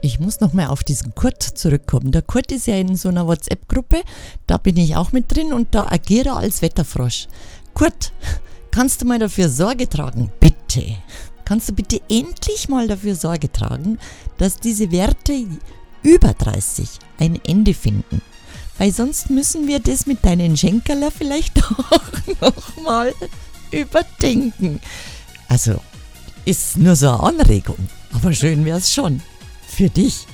Ich muss nochmal auf diesen Kurt zurückkommen. Der Kurt ist ja in so einer WhatsApp-Gruppe, da bin ich auch mit drin und da agiere er als Wetterfrosch. Kurt, kannst du mal dafür Sorge tragen? Bitte. Kannst du bitte endlich mal dafür Sorge tragen, dass diese Werte über 30 ein Ende finden? Weil sonst müssen wir das mit deinen Schenkerler vielleicht auch nochmal überdenken. Also, ist nur so eine Anregung, aber schön wär's schon. Für dich.